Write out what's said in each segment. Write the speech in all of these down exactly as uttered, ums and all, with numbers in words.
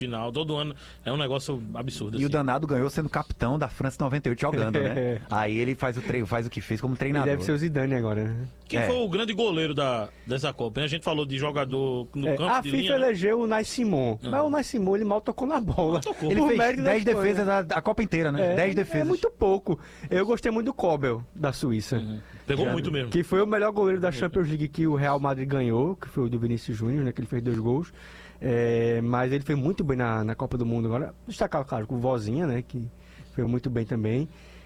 final, todo ano, é um negócio absurdo. E assim. o danado ganhou sendo capitão da França noventa e oito jogando, né? Aí ele faz o, tre... faz o que fez como Ele treinador. deve ser o Zidane agora, né? Quem É. foi o grande goleiro da, dessa Copa? A gente falou de jogador no É, campo a de FIFA linha. né? elegeu o Nai Simon, mas o Nai Simon ele mal tocou na bola. tocou. Ele O fez mérito da dez Espanha. defesas da, da Copa inteira, né? É, dez defesas. É muito pouco. Eu gostei muito do Kobel, da Suíça. Uhum. Pegou Já- muito mesmo. Que foi o melhor goleiro da Champions League que o Real Madrid ganhou, que foi o do Vinícius Júnior, né? Que ele fez dois gols. É, mas ele foi muito bem na, na Copa do Mundo agora. Destacar, claro, com o Vozinha, né? Que foi muito bem também.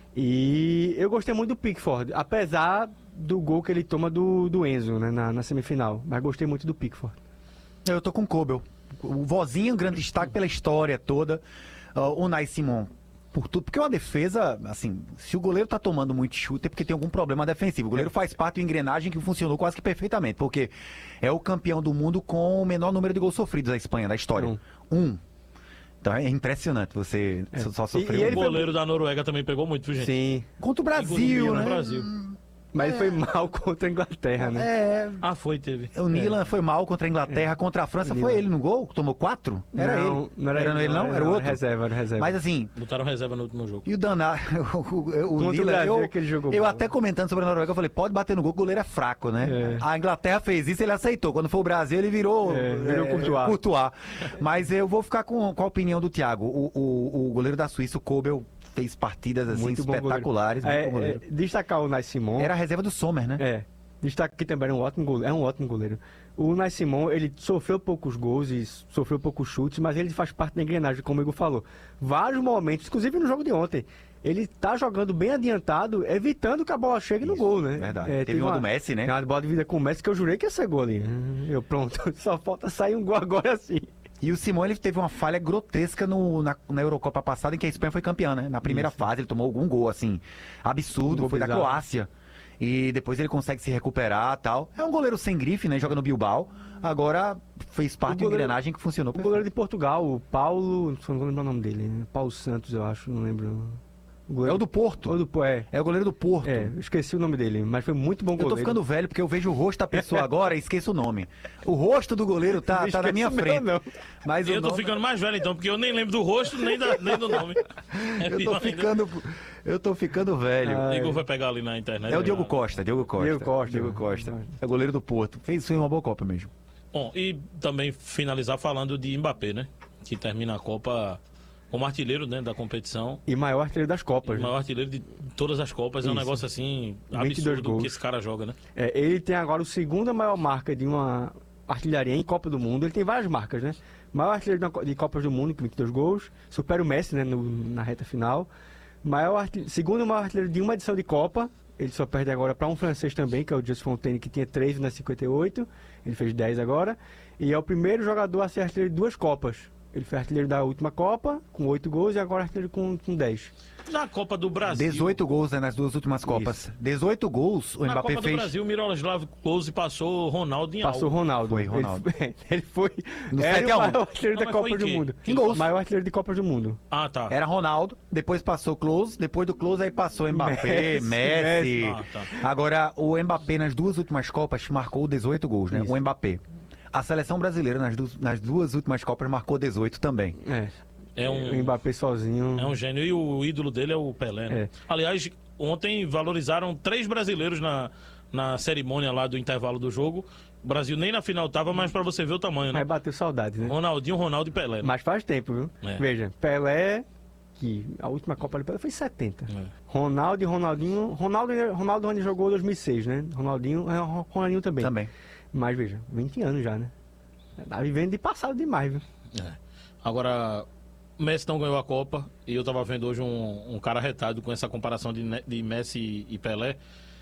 E eu gostei muito do Pickford, apesar do gol que ele toma do, do Enzo, né? Na, na semifinal. Mas gostei muito do Pickford. Eu tô com o Kobel. O Vozinho, um grande destaque pela história toda. Uh, o Nai Simon, por tudo. Porque uma defesa, assim, se o goleiro tá tomando muito chute é porque tem algum problema defensivo. O goleiro faz parte de uma engrenagem que funcionou quase que perfeitamente. Porque é o campeão do mundo com o menor número de gols sofridos da Espanha, da história. Um. Um. Então é impressionante você É. só E- sofrer e um ele O gol. goleiro da Noruega também pegou muito, viu, gente? Sim. Contra o Inclusive, Brasil, no né? Brasil. Mas ele foi mal contra a Inglaterra, né? É, Ah, foi, teve. o Nilan foi mal contra a Inglaterra, contra a França. O Foi Nilan. ele no gol? Tomou quatro? Era não, ele. Não era, Era ele, não? Era o outro? reserva, era reserva. Mas assim, Botaram reserva no último jogo. e o danado, o, o, o Contra o Nilan, Brasil eu, é que ele jogou eu bola. até comentando sobre a Noruega, eu falei, pode bater no gol, o goleiro é fraco, né? É. A Inglaterra fez isso, ele aceitou. Quando foi o Brasil, ele virou, É, virou Courtois. Courtois. Mas eu vou ficar com, com a opinião do Thiago. O, o, o goleiro da Suíça, o Kobel, fez partidas assim Muito bom espetaculares. goleiro. muito bom É, goleiro. é, destacar o Nai Simon. Era a reserva do Sommer, né? É. Destaque que também era um ótimo goleiro, é um ótimo goleiro. O Nai Simon, ele sofreu poucos gols e sofreu poucos chutes, mas ele faz parte da engrenagem, como o Igor falou. Vários momentos, inclusive no jogo de ontem, ele tá jogando bem adiantado, evitando que a bola chegue no Isso, gol, né? verdade. É, Teve uma do Messi, né? Tem uma bola de vida com o Messi que eu jurei que ia ser gol ali. Eu pronto, só falta sair um gol agora sim. E o Simão, ele teve uma falha grotesca no, na, na Eurocopa passada, em que a Espanha foi campeã, né? Na primeira Isso. fase, ele tomou algum gol, assim, absurdo, Um gol foi da bizarro. Croácia. E depois ele consegue se recuperar e tal. É um goleiro sem grife, né? Joga no Bilbao. Agora fez parte de uma goleiro- engrenagem que funcionou. O goleiro de Portugal, o Paulo, não vou lembrar o nome dele, né? Paulo Santos, eu acho, não lembro. O É goleiro o do Porto. O do, é, É o goleiro do Porto. é, eu esqueci o nome dele, mas foi muito bom Eu tô goleiro. ficando velho porque eu vejo o rosto da pessoa agora e esqueço o nome. O rosto do goleiro tá, Não tá na minha esquece frente. meu, não. Mas o Eu tô nome- ficando mais velho então, porque eu nem lembro do rosto, nem, da- nem do nome. É eu pior tô ainda. ficando, eu tô ficando velho. Ah, O Igor vai pegar ali na internet. É o vai Diogo lá. Costa, Diogo Costa. Diego Costa. Diego Costa. É o goleiro do Porto. Fez, fez uma boa Copa mesmo. Bom, e também finalizar falando de Mbappé, né? Que termina a Copa como artilheiro, né, da competição. E maior artilheiro das Copas. O né? maior artilheiro de todas as Copas. É um Isso. negócio assim vinte e dois absurdo gols. que esse cara joga, né? É, ele tem agora o segunda maior marca de uma artilharia em Copa do Mundo. Ele tem várias marcas, né? Maior artilheiro na Co- de Copas do Mundo, com vinte e dois gols. Supera o Messi, né, no- na reta final. Maior artil... Segundo maior artilheiro de uma edição de Copa. Ele só perde agora para um francês também, que é o Just Fontaine, que tinha treze na cinquenta e oito. Ele fez dez agora. E é o primeiro jogador a ser artilheiro de duas Copas. Ele foi artilheiro da última Copa, com oito gols, e agora artilheiro com, com dez. Na Copa do Brasil. dezoito gols, né, nas duas últimas Copas. dezoito gols, o Na Mbappé Copa fez do Brasil, o Miroslav Klose passou o Ronaldo em Passou o algo. Ronaldo. Foi, Ele- Ronaldo. Ele, foi. No era sete a o um. maior artilheiro Não, da mas foi Copa em do quê? Mundo. Em gols? Maior artilheiro de Copas do Mundo. Ah, tá. Era Ronaldo, depois passou Klose, depois do Klose aí passou Mbappé, Messi, Messi. Ah, tá. Agora, o Mbappé nas duas últimas Copas marcou dezoito gols, né? Isso. O Mbappé. A seleção brasileira nas, du- nas duas últimas Copas marcou dezoito também. É. É O um, Mbappé sozinho. é um gênio. E o ídolo dele é o Pelé, né? É. Aliás, ontem valorizaram três brasileiros na, na cerimônia lá do intervalo do jogo. O Brasil nem na final tava, mas pra você ver o tamanho, né? Mas bateu saudade, né? Ronaldinho, Ronaldo e Pelé. Né? Mas faz tempo, viu? É. Veja, Pelé, que a última Copa de Pelé foi setenta. É. Ronaldo e Ronaldinho. Ronaldo, Ronaldo onde jogou em dois mil e seis, né? Ronaldinho, é, Ronaldinho também. Também. Mas veja, vinte anos já, né? Tá vivendo de passado demais, viu? É. Agora, Messi não ganhou a Copa e eu tava vendo hoje um, um cara retado com essa comparação de, Ne- de Messi e Pelé.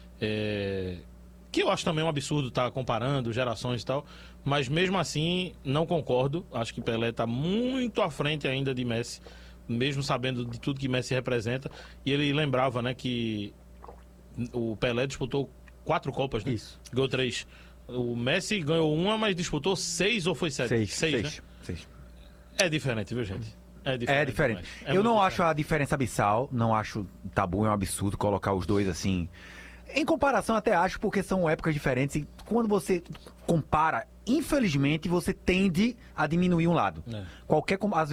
É, que eu acho também um absurdo estar comparando gerações e tal, mas mesmo assim não concordo. Acho que Pelé está muito à frente ainda de Messi, mesmo sabendo de tudo que Messi representa. E ele lembrava, né, que o Pelé disputou quatro Copas, né? Isso. Ganhou três. O Messi ganhou uma, mas disputou seis ou foi sete? Seis. Seis, né? Seis. Seis. É diferente, viu, gente? É diferente. É diferente. demais. É eu muito não diferente. acho a diferença abissal, não acho tabu, é um absurdo colocar os dois assim. Em comparação, até acho, porque são épocas diferentes. E quando você compara infelizmente, você tende a diminuir um lado. É. Qualquer, com- às